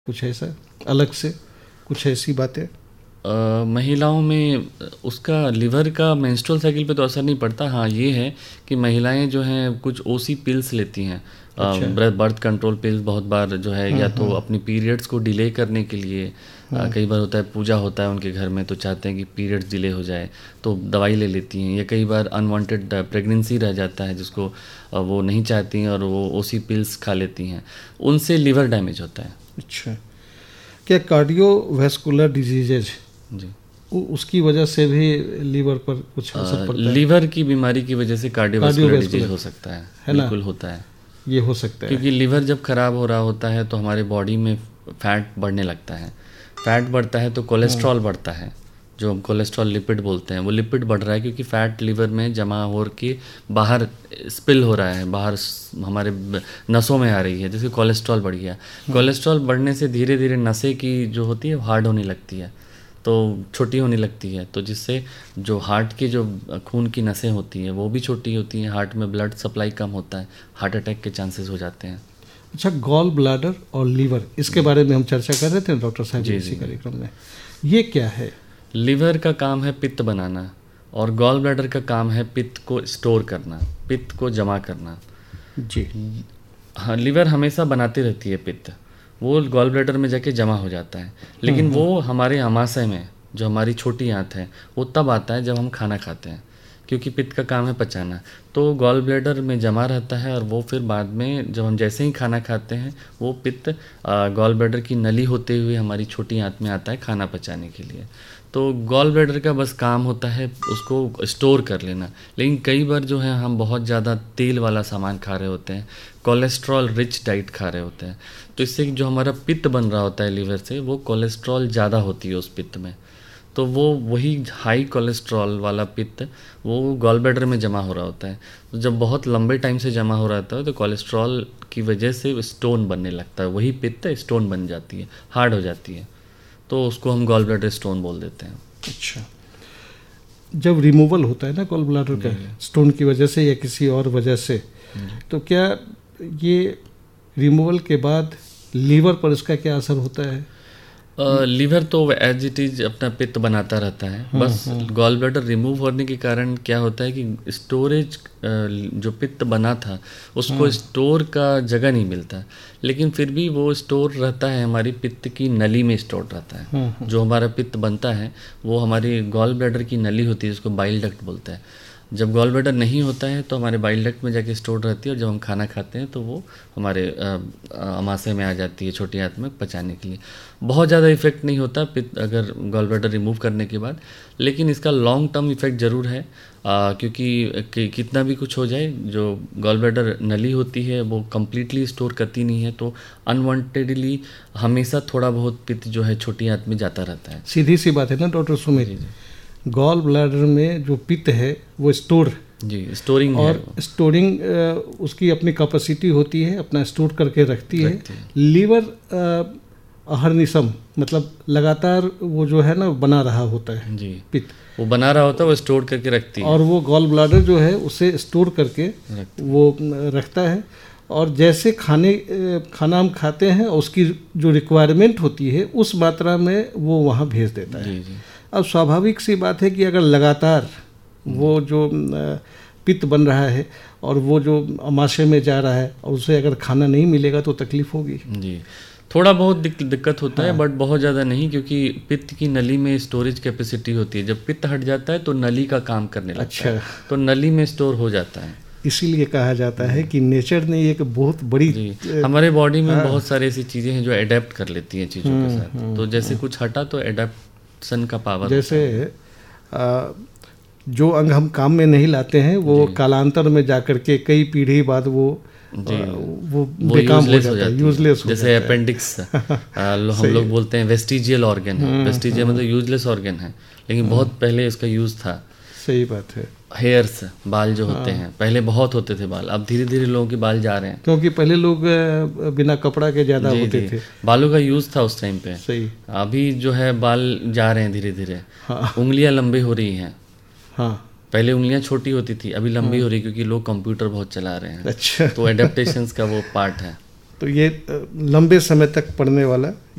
कुछ ऐसा अलग से, कुछ ऐसी बातें? महिलाओं में उसका लिवर का मेंस्ट्रुअल साइकिल पे तो असर नहीं पड़ता। हाँ, ये है कि महिलाएं जो हैं कुछ ओसी पिल्स लेती हैं। अच्छा। बर्थ कंट्रोल पिल्स बहुत बार जो है या तो अपनी पीरियड्स को डिले करने के लिए, कई बार होता है पूजा होता है उनके घर में तो चाहते हैं कि पीरियड्स डिले हो जाए तो दवाई ले लेती हैं, या कई बार अनवांटेड प्रेगनेंसी रह जाता है जिसको वो नहीं चाहती हैं और वो ओसी पिल्स खा लेती हैं, उनसे लिवर डैमेज होता है। अच्छा, क्या कार्डियोवैस्कुलर डिजीजेज जी, उसकी वजह से भी लीवर पर कुछ असर पड़ता है? लीवर की बीमारी की वजह से कार्डियोवैस्कुलर डिजीज हो सकता है है ना? बिल्कुल होता है, ये हो सकता है क्योंकि लीवर जब खराब हो रहा होता है तो हमारे बॉडी में फैट बढ़ने लगता है। फैट बढ़ता है तो कोलेस्ट्रॉल बढ़ता है, जो हम कोलेस्ट्रॉल लिपिड बोलते हैं, वो लिपिड बढ़ रहा है क्योंकि फैट लिवर में जमा हो के बाहर स्पिल हो रहा है, बाहर हमारे नसों में आ रही है, जैसे कोलेस्ट्रॉल बढ़ गया। कोलेस्ट्रॉल बढ़ने से धीरे धीरे नसें की जो होती है हार्ड होने लगती है, तो छोटी होने लगती है, तो जिससे जो हार्ट की जो खून की नसें होती हैं वो भी छोटी होती हैं, हार्ट में ब्लड सप्लाई कम होता है, हार्ट अटैक के चांसेस हो जाते हैं। अच्छा, गॉल ब्लैडर और लीवर, इसके बारे में हम चर्चा कर रहे थे डॉक्टर साहब इसी कार्यक्रम में। ये क्या है? लिवर का काम है पित्त बनाना और गॉल ब्लैडर का काम है पित्त को स्टोर करना, पित्त को जमा करना। जी हाँ, लिवर हमेशा बनाती रहती है पित्त, वो गॉल ब्लैडर में जाके जमा हो जाता है, लेकिन वो हमारे आमाशय में जो हमारी छोटी आंत है वो तब आता है जब हम खाना खाते हैं, क्योंकि पित्त का काम है पचाना, तो गॉल ब्लैडर में जमा रहता है और वो फिर बाद में जब हम जैसे ही खाना खाते हैं वो पित्त गॉल ब्लैडर की नली होते हुए हमारी छोटी आंत में आता है खाना पचाने के लिए। तो गॉल ब्लैडर का बस काम होता है उसको स्टोर कर लेना, लेकिन कई बार जो है हम बहुत ज़्यादा तेल वाला सामान खा रहे होते हैं, कोलेस्ट्रॉल रिच डाइट खा रहे होते हैं, तो इससे जो हमारा पित्त बन रहा होता है लीवर से, वो कोलेस्ट्रॉल ज़्यादा होती है उस पित्त में, तो वो वही हाई कोलेस्ट्रॉल वाला पित्त वो गॉल ब्लैडर में जमा हो रहा होता है। तो जब बहुत लंबे टाइम से जमा हो रहा है तो कोलेस्ट्रॉल की वजह से स्टोन बनने लगता है, वही पित्त स्टोन बन जाती है, हार्ड हो जाती है, तो उसको हम गॉल ब्लैडर स्टोन बोल देते हैं। अच्छा, जब रिमूवल होता है ना गॉल ब्लैडर का स्टोन की वजह से या किसी और वजह से, तो क्या ये रिमूवल के बाद लीवर पर इसका क्या असर होता है? लीवर तो एज इट इज अपना पित्त बनाता रहता है, बस गॉल ब्लैडर रिमूव होने के कारण क्या होता है कि स्टोरेज जो पित्त बना था उसको स्टोर का जगह नहीं मिलता, लेकिन फिर भी वो स्टोर रहता है, हमारी पित्त की नली में स्टोर रहता है। जो हमारा पित्त बनता है वो हमारी गॉल ब्लैडर की नली होती है, उसको बाइल डक्ट बोलते हैं। जब गॉल ब्लैडर नहीं होता है तो हमारे बाइल डक्ट में जाके स्टोर रहती है, और जब हम खाना खाते हैं तो वो हमारे आमाशय में आ जाती है छोटी आंत में पचाने के लिए। बहुत ज़्यादा इफेक्ट नहीं होता पित्त अगर गॉल ब्लैडर रिमूव करने के बाद, लेकिन इसका लॉन्ग टर्म इफेक्ट ज़रूर है, क्योंकि कितना भी कुछ हो जाए जो गॉल ब्लैडर नली होती है वो कम्प्लीटली स्टोर करती नहीं है, तो अनवांटेडली हमेशा थोड़ा बहुत पित्त जो है छोटी आंत में जाता रहता है। सीधी सी बात है ना डॉक्टर सुमित, गॉल ब्लैडर में जो पित्त है वो स्टोर स्टोरिंग और है, स्टोरिंग उसकी अपनी कैपेसिटी होती है, अपना स्टोर करके रखती है। लीवर अहर्निशम मतलब लगातार वो जो है ना बना रहा होता है जी, पित्त वो बना रहा होता है, वो स्टोर करके रखती है, और वो गॉल ब्लैडर जो है उसे स्टोर करके वो रखता है, और जैसे खाना हम खाते हैं उसकी जो रिक्वायरमेंट होती है उस मात्रा में वो वहाँ भेज देता है। जी। अब स्वाभाविक सी बात है कि अगर लगातार वो जो पित्त बन रहा है और वो जो आमाशय में जा रहा है और उसे अगर खाना नहीं मिलेगा तो तकलीफ होगी। जी, थोड़ा बहुत दिक्कत होता है, बट बहुत ज़्यादा नहीं, क्योंकि पित्त की नली में स्टोरेज कैपेसिटी होती है। जब पित्त हट जाता है तो नली का काम करने लगता है, तो नली में स्टोर हो जाता है। इसीलिए कहा जाता है कि नेचर ने एक बहुत बड़ी हमारे बॉडी में बहुत सारी ऐसी चीज़ें हैं जो अडेप्ट कर लेती हैं चीज़ों के साथ, तो जैसे कुछ हटा तो अडेप्शन का पावर, जैसे जो अंग हम काम में नहीं लाते हैं वो कालांतर में जाकर के कई पीढ़ी बाद वो बेकाम हो जाता है, यूजलेस हो जाता है। जैसे अपेंडिक्स हम लोग बोलते हैं वेस्टिजियल ऑर्गन है, वेस्टिजियल मतलब यूजलेस ऑर्गन है, लेकिन बहुत पहले इसका यूज था। सही बात है। हेयर्स बाल जो होते हैं, पहले बहुत होते थे बाल, अब धीरे धीरे लोगों के बाल जा रहे हैं, क्योंकि पहले लोग बिना कपड़ा के ज्यादा होते थे, बालों का यूज था उस टाइम पे। सही। अभी जो है बाल जा रहे हैं धीरे धीरे। उंगलियां लंबी हो रही हैं। हाँ, पहले उंगलियां छोटी होती थी, अभी लंबी हो रही, क्योंकि लोग कंप्यूटर बहुत चला रहे हैं। अच्छा, तो एडेप्टेशंस का वो पार्ट है। तो ये लंबे समय तक पड़ने वाला